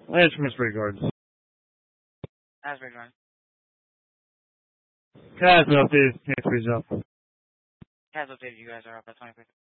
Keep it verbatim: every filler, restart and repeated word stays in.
That's from Asbury Gardens. Asbury Gardens. Guys, updated. Next week's up. Has updated. You guys are up at twenty percent.